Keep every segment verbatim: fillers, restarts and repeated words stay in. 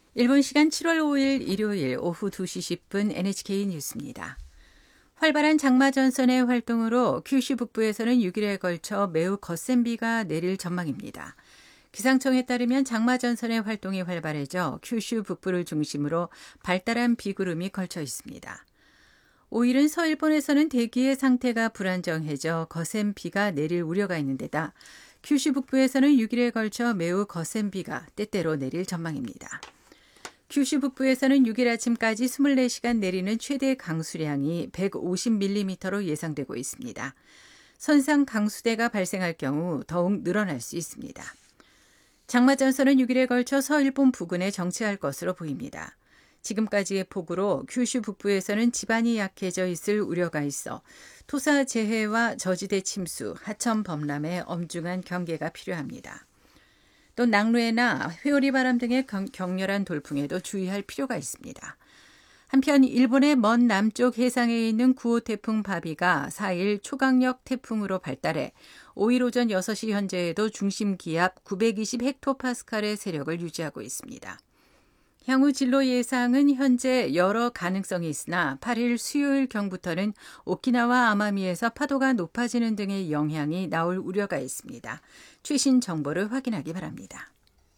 일본 시간 칠월 오일 일요일 오후 두 시 십 분 엔에이치케이 뉴스입니다. 활발한 장마 전선의 활동으로 큐슈 북부에서는 육 일에 걸쳐 매우 거센 비가 내릴 전망입니다. 기상청에 따르면 장마 전선의 활동이 활발해져 큐슈 북부를 중심으로 발달한 비구름이 걸쳐 있습니다. 오 일은 서일본에서는 대기의 상태가 불안정해져 거센 비가 내릴 우려가 있는 데다 큐슈 북부에서는 육 일에 걸쳐 매우 거센 비가 때때로 내릴 전망입니다. 큐슈 북부에서는 육 일 아침까지 이십사 시간 내리는 최대 강수량이 백오십 밀리미터로 예상되고 있습니다. 선상 강수대가 발생할 경우 더욱 늘어날 수 있습니다. 장마전선은 육 일에 걸쳐 서일본 부근에 정체할 것으로 보입니다. 지금까지의 폭우로 큐슈 북부에서는 지반이 약해져 있을 우려가 있어 토사 재해와 저지대 침수, 하천 범람에 엄중한 경계가 필요합니다. 또 낙뢰나 회오리 바람 등의 격렬한 돌풍에도 주의할 필요가 있습니다. 한편 일본의 먼 남쪽 해상에 있는 구 호 태풍 바비가 사 일 초강력 태풍으로 발달해 오 일 오전 여섯 시 현재에도 중심 기압 구백이십 헥토파스칼의 세력을 유지하고 있습니다. 향후 진로 예상은 현재 여러 가능성이 있으나 팔 일 수요일경부터는 오키나와 아마미에서 파도가 높아지는 등의 영향이 나올 우려가 있습니다. 최신 정보를 확인하기 바랍니다.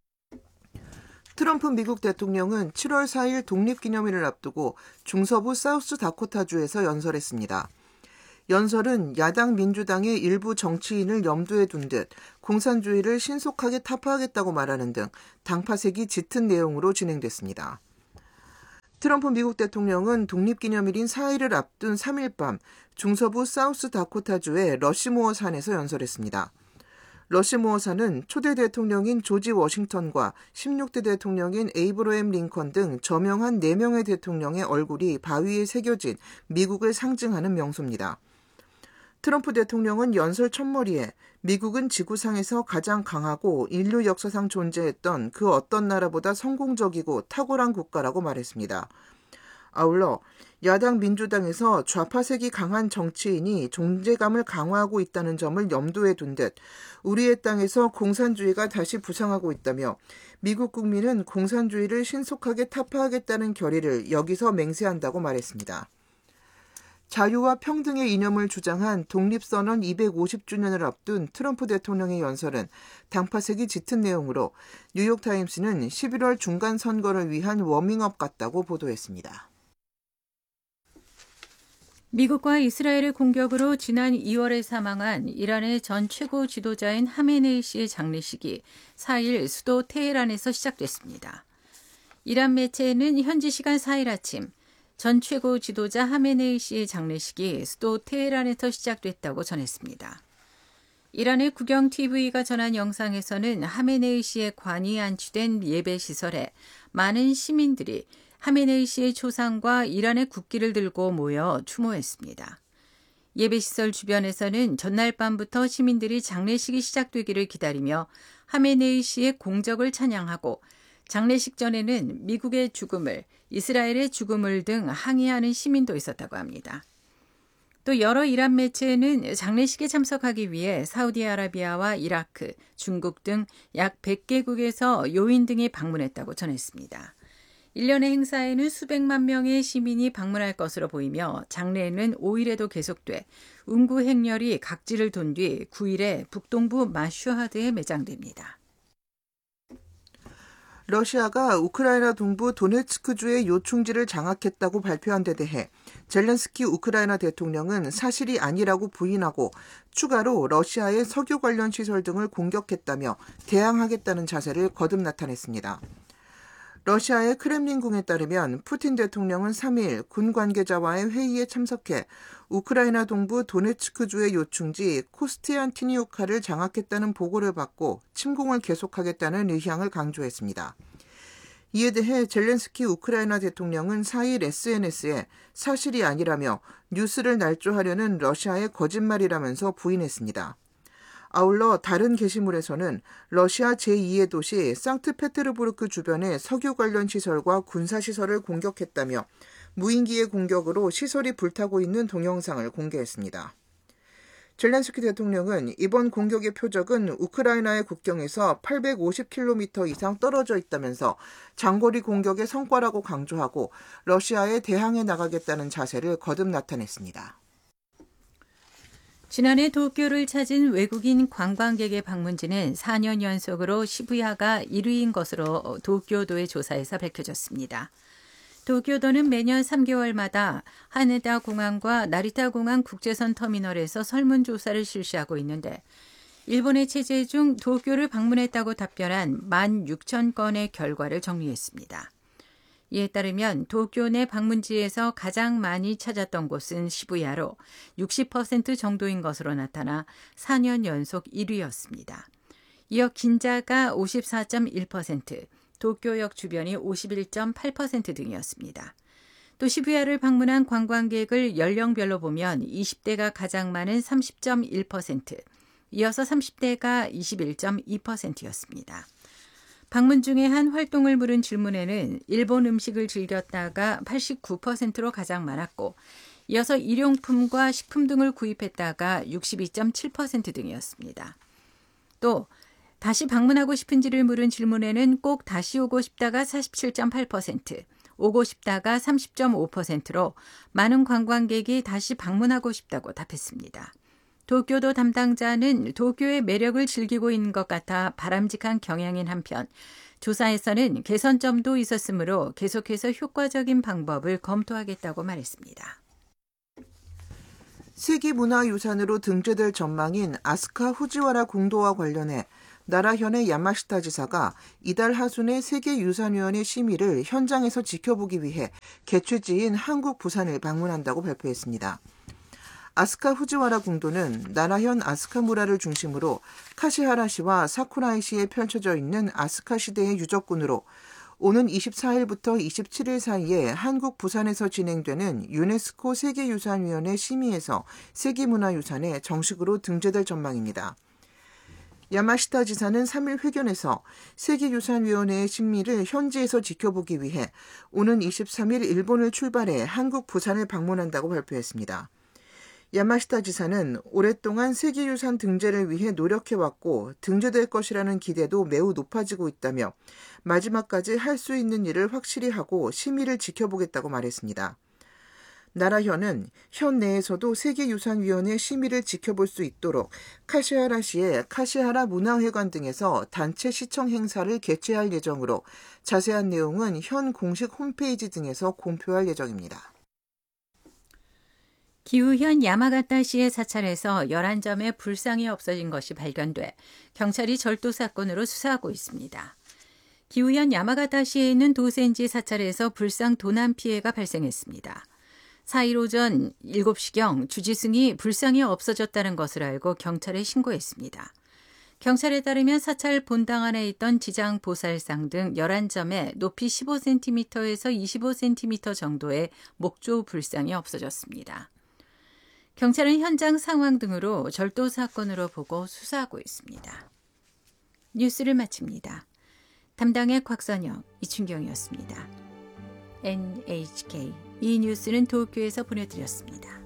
트럼프 미국 대통령은 칠월 사일 독립기념일을 앞두고 중서부 사우스다코타주에서 연설했습니다. 연설은 야당 민주당의 일부 정치인을 염두에 둔 듯 공산주의를 신속하게 타파하겠다고 말하는 등 당파색이 짙은 내용으로 진행됐습니다. 트럼프 미국 대통령은 독립기념일인 사 일을 앞둔 삼 일 밤 중서부 사우스다코타주의 러시모어 산에서 연설했습니다. 러시모어 산은 초대 대통령인 조지 워싱턴과 십육 대 대통령인 에이브러햄 링컨 등 저명한 네 명의 대통령의 얼굴이 바위에 새겨진 미국을 상징하는 명소입니다. 트럼프 대통령은 연설 첫머리에 미국은 지구상에서 가장 강하고 인류 역사상 존재했던 그 어떤 나라보다 성공적이고 탁월한 국가라고 말했습니다. 아울러 야당 민주당에서 좌파색이 강한 정치인이 존재감을 강화하고 있다는 점을 염두에 둔 듯 우리의 땅에서 공산주의가 다시 부상하고 있다며 미국 국민은 공산주의를 신속하게 타파하겠다는 결의를 여기서 맹세한다고 말했습니다. 자유와 평등의 이념을 주장한 독립선언 이백오십 주년을 앞둔 트럼프 대통령의 연설은 당파색이 짙은 내용으로 뉴욕타임스는 십일월 중간선거를 위한 워밍업 같다고 보도했습니다. 미국과 이스라엘의 공격으로 지난 이월에 사망한 이란의 전 최고 지도자인 하메네이 씨의 장례식이 사 일 수도 테헤란에서 시작됐습니다. 이란 매체는 현지 시간 사 일 아침 전 최고 지도자 하메네이 씨의 장례식이 수도 테헤란에서 시작됐다고 전했습니다. 이란의 국영티비가 전한 영상에서는 하메네이 씨의 관이 안치된 예배시설에 많은 시민들이 하메네이 씨의 초상과 이란의 국기를 들고 모여 추모했습니다. 예배시설 주변에서는 전날 밤부터 시민들이 장례식이 시작되기를 기다리며 하메네이 씨의 공적을 찬양하고 장례식 전에는 미국의 죽음을, 이스라엘의 죽음을 등 항의하는 시민도 있었다고 합니다. 또 여러 이란 매체는 장례식에 참석하기 위해 사우디아라비아와 이라크, 중국 등 약 백 개국에서 요인 등이 방문했다고 전했습니다. 일련의 행사에는 수백만 명의 시민이 방문할 것으로 보이며 장례는 오 일에도 계속돼 운구 행렬이 각지를 돈 뒤 구 일에 북동부 마슈하드에 매장됩니다. 러시아가 우크라이나 동부 도네츠크주의 요충지를 장악했다고 발표한 데 대해 젤렌스키 우크라이나 대통령은 사실이 아니라고 부인하고 추가로 러시아의 석유 관련 시설 등을 공격했다며 대항하겠다는 자세를 거듭 나타냈습니다. 러시아의 크렘린궁에 따르면 푸틴 대통령은 삼 일 군 관계자와의 회의에 참석해 우크라이나 동부 도네츠크주의 요충지 코스티안티니우카를 장악했다는 보고를 받고 침공을 계속하겠다는 의향을 강조했습니다. 이에 대해 젤렌스키 우크라이나 대통령은 사 일 에스엔에스에 사실이 아니라며 뉴스를 날조하려는 러시아의 거짓말이라면서 부인했습니다. 아울러 다른 게시물에서는 러시아 제이의 도시 상트페테르부르크 주변의 석유 관련 시설과 군사시설을 공격했다며 무인기의 공격으로 시설이 불타고 있는 동영상을 공개했습니다. 젤렌스키 대통령은 이번 공격의 표적은 우크라이나의 국경에서 팔백오십 킬로미터 이상 떨어져 있다면서 장거리 공격의 성과라고 강조하고 러시아에 대항해 나가겠다는 자세를 거듭 나타냈습니다. 지난해 도쿄를 찾은 외국인 관광객의 방문지는 사 년 연속으로 시부야가 일 위인 것으로 도쿄도의 조사에서 밝혀졌습니다. 도쿄도는 매년 삼 개월마다 하네다 공항과 나리타 공항 국제선 터미널에서 설문조사를 실시하고 있는데 일본의 체제 중 도쿄를 방문했다고 답변한 만 육천 건의 결과를 정리했습니다. 이에 따르면 도쿄 내 방문지에서 가장 많이 찾았던 곳은 시부야로 육십 퍼센트 정도인 것으로 나타나 사 년 연속 일 위였습니다. 이어 긴자가 오십사 점 일 퍼센트, 도쿄역 주변이 오십일 점 팔 퍼센트 등이었습니다. 또 시부야를 방문한 관광객을 연령별로 보면 이십 대가 가장 많은 삼십 점 일 퍼센트, 이어서 삼십 대가 이십일 점 이 퍼센트였습니다. 방문 중에 한 활동을 물은 질문에는 일본 음식을 즐겼다가 팔십구 퍼센트로 가장 많았고, 이어서 일용품과 식품 등을 구입했다가 육십이 점 칠 퍼센트 등이었습니다. 또 다시 방문하고 싶은지를 물은 질문에는 꼭 다시 오고 싶다가 사십칠 점 팔 퍼센트, 오고 싶다가 삼십 점 오 퍼센트로 많은 관광객이 다시 방문하고 싶다고 답했습니다. 도쿄도 담당자는 도쿄의 매력을 즐기고 있는 것 같아 바람직한 경향인 한편 조사에서는 개선점도 있었으므로 계속해서 효과적인 방법을 검토하겠다고 말했습니다. 세계문화유산으로 등재될 전망인 아스카 후지와라 공도와 관련해 나라현의 야마시타 지사가 이달 하순에 세계유산위원회 심의를 현장에서 지켜보기 위해 개최지인 한국 부산을 방문한다고 발표했습니다. 아스카 후지와라 공도는 나라현 아스카무라를 중심으로 카시하라시와 사쿠라이시에 펼쳐져 있는 아스카 시대의 유적군으로 오는 이십사 일부터 이십칠 일 사이에 한국 부산에서 진행되는 유네스코 세계유산위원회 심의에서 세계문화유산에 정식으로 등재될 전망입니다. 야마시타 지사는 삼 일 회견에서 세계유산위원회의 심의를 현지에서 지켜보기 위해 오는 이십삼 일 일본을 출발해 한국 부산을 방문한다고 발표했습니다. 야마시타 지사는 오랫동안 세계유산 등재를 위해 노력해왔고 등재될 것이라는 기대도 매우 높아지고 있다며 마지막까지 할 수 있는 일을 확실히 하고 심의를 지켜보겠다고 말했습니다. 나라현은 현 내에서도 세계유산위원회 심의를 지켜볼 수 있도록 카시하라시의 카시하라 문화회관 등에서 단체 시청 행사를 개최할 예정으로 자세한 내용은 현 공식 홈페이지 등에서 공표할 예정입니다. 기우현 야마가타시의 사찰에서 열한 점의 불상이 없어진 것이 발견돼 경찰이 절도 사건으로 수사하고 있습니다. 기우현 야마가타시에 있는 도센지 사찰에서 불상 도난 피해가 발생했습니다. 사 일 오전 일곱 시경 주지승이 불상이 없어졌다는 것을 알고 경찰에 신고했습니다. 경찰에 따르면 사찰 본당 안에 있던 지장 보살상 등 열한 점의 높이 십오 센티미터에서 이십오 센티미터 정도의 목조 불상이 없어졌습니다. 경찰은 현장 상황 등으로 절도 사건으로 보고 수사하고 있습니다. 뉴스를 마칩니다. 담당의 곽선영, 이춘경이었습니다. 엔에이치케이 이 뉴스는 도쿄에서 보내드렸습니다.